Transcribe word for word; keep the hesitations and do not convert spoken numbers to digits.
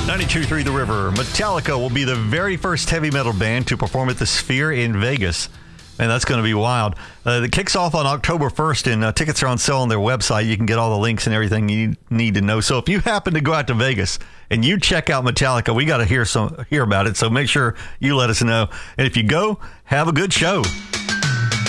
ninety-two point three The River. Metallica will be the very first heavy metal band to perform at the Sphere in Vegas. And that's going to be wild. Uh, it kicks off on October first, and uh, tickets are on sale on their website. You can get all the links and everything you need to know. So if you happen to go out to Vegas and you check out Metallica, we got to hear some hear about it. So make sure you let us know. And if you go, have a good show.